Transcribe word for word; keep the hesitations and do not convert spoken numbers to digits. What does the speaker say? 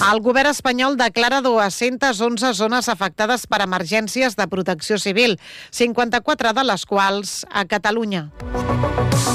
El govern espanyol declara dues-centes onze zones afectades per emergències de protecció civil, cinquanta-quatre de les quals a Catalunya.